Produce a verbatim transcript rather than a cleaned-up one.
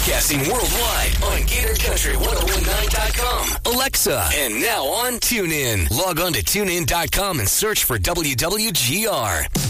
Broadcasting worldwide on Gator Country ten nineteen dot com, Alexa, and now on TuneIn. Log on to tune in dot com and search for W W G R.